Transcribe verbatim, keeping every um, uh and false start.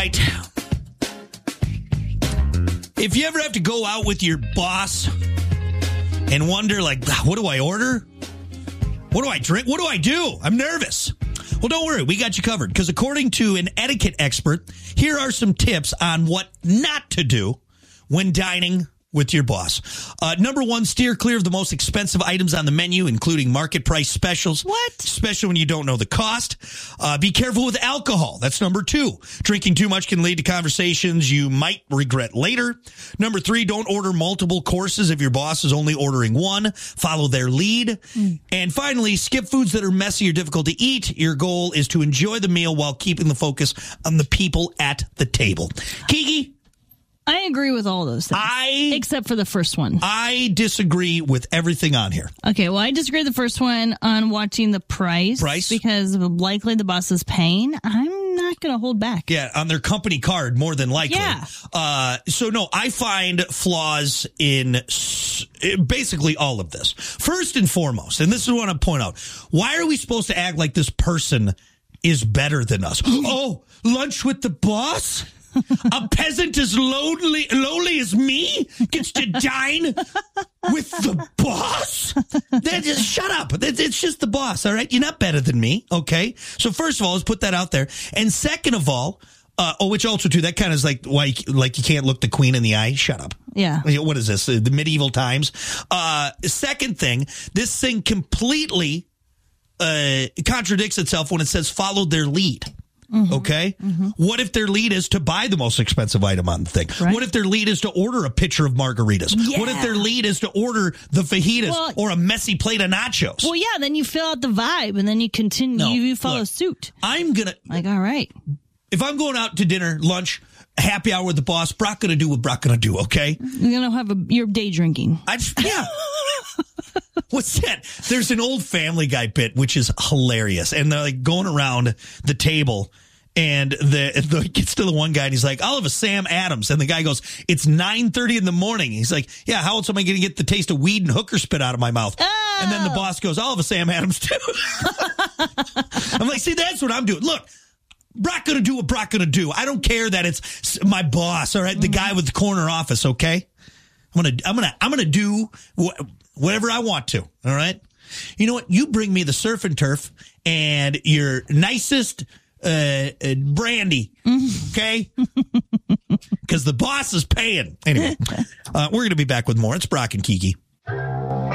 right. If you ever have to go out with your boss and wonder, like, what do I order? What do I drink? What do I do? I'm nervous. Well, don't worry. We got you covered. Because according to an etiquette expert, here are some tips on what not to do when dining with your boss. Uh, number one, steer clear of the most expensive items on the menu, including market price specials. What? Especially when you don't know the cost. Uh, be careful with alcohol. That's number two. Drinking too much can lead to conversations you might regret later. Number three, don't order multiple courses if your boss is only ordering one. Follow their lead. Mm. And finally, skip foods that are messy or difficult to eat. Your goal is to enjoy the meal while keeping the focus on the people at the table. Kiki? I agree with all those things. I, except for the first one. I disagree with everything on here. Okay, well, I disagree with the first one on watching the price. Price? Because likely the boss is paying. I'm not going to hold back. Yeah, on their company card, more than likely. Yeah. Uh, so, no, I find flaws in basically all of this. First and foremost, and this is what I point out, why are we supposed to act like this person is better than us? Oh, lunch with the boss? A peasant as lowly, lowly as me gets to dine with the boss? That is, shut up. It's just the boss, all right? You're not better than me, okay? So first of all, let's put that out there. And second of all, uh, oh, which also, too, that kind of is like why you, like you can't look the queen in the eye. Shut up. Yeah. What is this, the medieval times? Uh, second thing, this thing completely uh, contradicts itself when it says follow their lead. Mm-hmm. Okay. Mm-hmm. What if their lead is to buy the most expensive item on the thing? Right. What if their lead is to order a pitcher of margaritas? Yeah. What if their lead is to order the fajitas well, or a messy plate of nachos? Well, yeah, then you fill out the vibe and then you continue, no, you follow look, suit. I'm going to. Like, all right. If I'm going out to dinner, lunch, happy hour with the boss, Brock going to do what Brock going to do, okay? You're going to have a, your day drinking. I Yeah. What's that? There's an old Family Guy bit, which is hilarious. And they're like going around the table and the, the gets to the one guy and he's like, I'll have a Sam Adams. And the guy goes, it's nine thirty in the morning. He's like, yeah, how else am I going to get the taste of weed and hooker spit out of my mouth? Oh. And then the boss goes, I'll have a Sam Adams too. I'm like, see, that's what I'm doing. Look. Brock gonna do what Brock gonna do. I don't care that it's my boss, all right, mm-hmm. the guy with the corner office, okay? I'm gonna, I'm gonna, I'm gonna do wh- whatever I want to, all right? You know what? You bring me the surf and turf and your nicest uh, uh, brandy, mm-hmm. okay? Because the boss is paying. Anyway, uh, we're gonna be back with more. It's Brock and Kiki.